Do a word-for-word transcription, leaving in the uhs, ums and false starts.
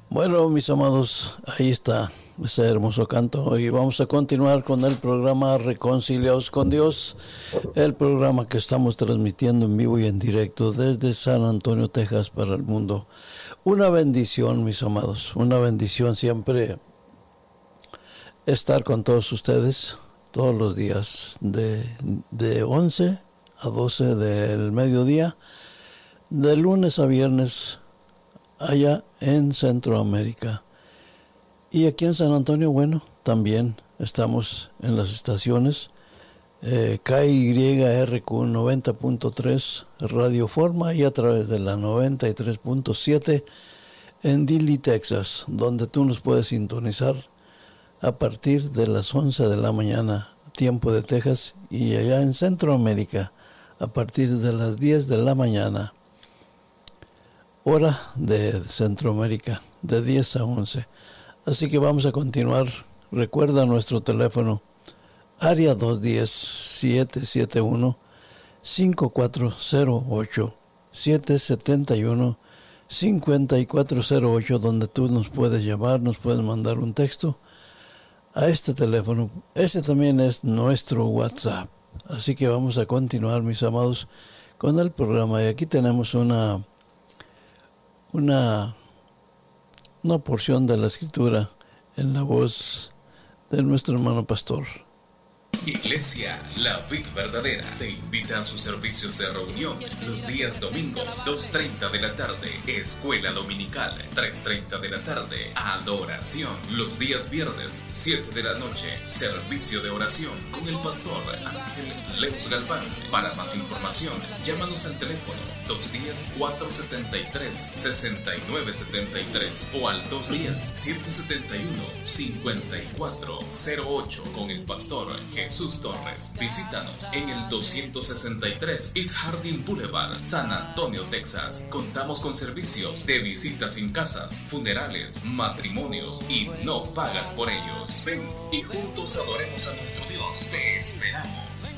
Bueno, mis amados, ahí está ese hermoso canto y vamos a continuar con el programa Reconciliados con Dios, el programa que estamos transmitiendo en vivo y en directo desde San Antonio, Texas, para el mundo. Una bendición, mis amados, una bendición siempre estar con todos ustedes todos los días de, de once a doce del mediodía, de lunes a viernes, allá en Centroamérica. Y aquí en San Antonio, bueno, también estamos en las estaciones eh, K Y R Q noventa punto tres Radio Forma y a través de la noventa y tres punto siete en Dilley, Texas, donde tú nos puedes sintonizar a partir de las once de la mañana, tiempo de Texas, y allá en Centroamérica a partir de las diez de la mañana, hora de Centroamérica, de diez a once. Así que vamos a continuar. Recuerda nuestro teléfono, área dos uno cero, siete siete uno, cinco cuatro cero ocho, siete siete uno, cinco cuatro cero ocho, donde tú nos puedes llamar, nos puedes mandar un texto a este teléfono. Este también es nuestro WhatsApp. Así que vamos a continuar, mis amados, con el programa. Y aquí tenemos una una una porción de la escritura en la voz de nuestro hermano pastor. Iglesia La Vid Verdadera te invita a sus servicios de reunión los días domingos, dos y media de la tarde, escuela dominical, tres y media de la tarde, adoración. Los días viernes, siete de la noche, servicio de oración con el pastor Ángel Leus Galván. Para más información, llámanos al teléfono dos uno cero, cuatro siete tres, seis nueve siete tres o al dos uno cero, siete siete uno, cinco cuatro cero ocho con el pastor Jesús Torres. Visítanos en el doscientos sesenta y tres East Harding Boulevard, San Antonio, Texas. Contamos con servicios de visitas en casas, funerales, matrimonios y no pagas por ellos. Ven y juntos adoremos a nuestro Dios. Te esperamos.